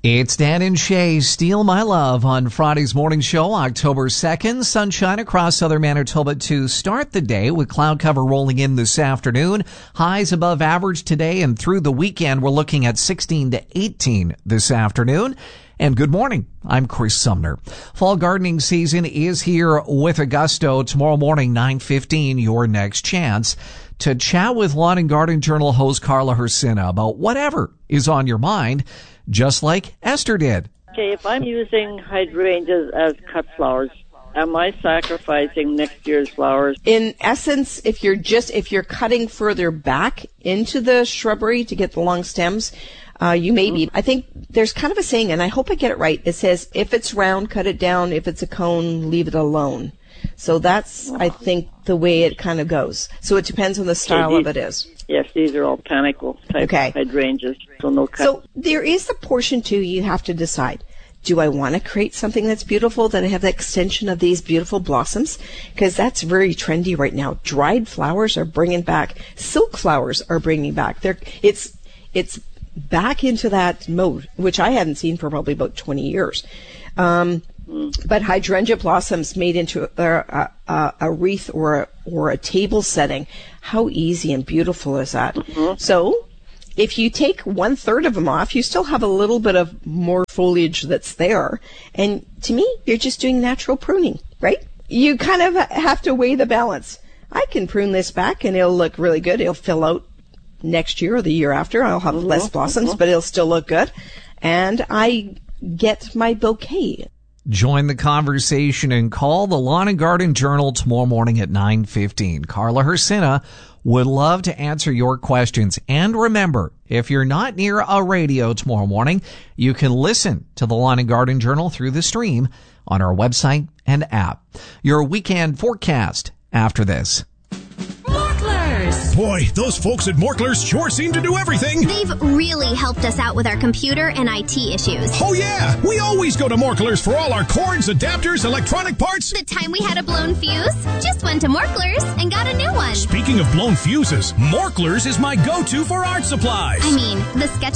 It's Dan and Shay, Steal My Love on Friday's morning show, October 2nd. Sunshine across southern Manitoba to start the day with cloud cover rolling in this afternoon. Highs above average today, and through the weekend we're looking at 16 to 18 this afternoon. And good morning. I'm Chris Sumner. Fall gardening season is here with a gusto. Tomorrow morning, 9:15, your next chance to chat with Lawn and Garden Journal host Carla Hrycyna about whatever is on your mind, just like Esther did. Okay, if I'm using hydrangeas as cut flowers, am I sacrificing next year's flowers? In essence, if you're cutting further back into the shrubbery to get the long stems, you may be. I think there's kind of a saying, and I hope I get it right. It says, if it's round, cut it down. If it's a cone, leave it alone. So that's, I think, the way it kind of goes. So it depends on the style of it is. Yes, these are all panicle type hydrangeas, so no cut. So there is the portion, too, you have to decide. Do I want to create something that's beautiful, that I have the extension of these beautiful blossoms? Because that's very trendy right now. Dried flowers are bringing back, silk flowers are bringing back. It's back into that mode, which I hadn't seen for probably about 20 years. But hydrangea blossoms made into a wreath or a table setting, how easy and beautiful is that? Mm-hmm. So if you take 1/3 of them off, you still have a little bit of more foliage that's there. And to me, you're just doing natural pruning, right? You kind of have to weigh the balance. I can prune this back and it'll look really good. It'll fill out next year or the year after. I'll have less blossoms, but it'll still look good. And I get my bouquet. Join the conversation and call the Lawn and Garden Journal tomorrow morning at 9:15. Carla Hrycyna would love to answer your questions. And remember, if you're not near a radio tomorrow morning, you can listen to the Lawn and Garden Journal through the stream on our website and app. Your weekend forecast after this. Boy, those folks at Morklers sure seem to do everything. They've really helped us out with our computer and IT issues. Oh yeah, we always go to Morklers for all our cords, adapters, electronic parts. The time we had a blown fuse, just went to Morklers and got a new one. Speaking of blown fuses, Morklers is my go-to for art supplies. I mean, the sketch